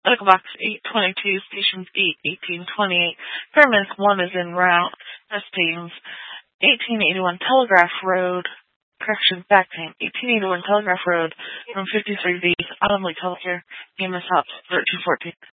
Medical Box 822, Stations 8, 1828. Permits 1 is en route. Testings 1881 Telegraph Road. Correction, back pain. 1881 Telegraph Road from 53B. Autumn Lake Healthcare. EMS Hops 1314.